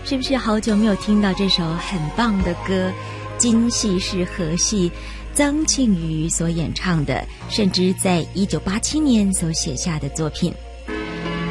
是不是好久没有听到这首很棒的歌？京戏是和戏，曾庆瑜所演唱的，甚至在1987年所写下的作品。